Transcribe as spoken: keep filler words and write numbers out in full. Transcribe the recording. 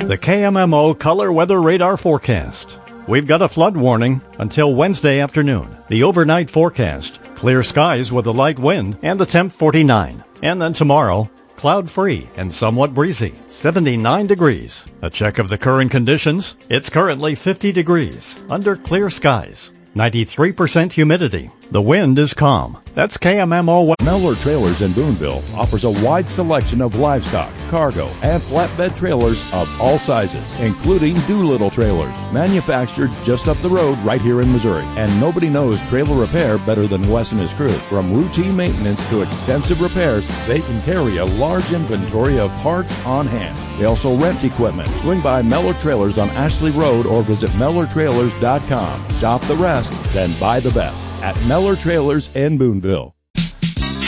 The K M M O Color Weather Radar Forecast. We've got a flood warning until Wednesday afternoon. The overnight forecast, clear skies with a light wind and the temp forty-nine. And then tomorrow, cloud-free and somewhat breezy, seventy-nine degrees. A check of the current conditions, it's currently fifty degrees, under clear skies, ninety-three percent humidity. The wind is calm. That's K M M O. Mellor Trailers in Boonville offers a wide selection of livestock, cargo, and flatbed trailers of all sizes, including Doolittle trailers, manufactured just up the road right here in Missouri. And nobody knows trailer repair better than Wes and his crew. From routine maintenance to extensive repairs, they can carry a large inventory of parts on hand. They also rent equipment. Swing by Mellor Trailers on Ashley Road or visit Mellor Trailers dot com. Shop the rest, then buy the best at Mellor Trailers in Boonville.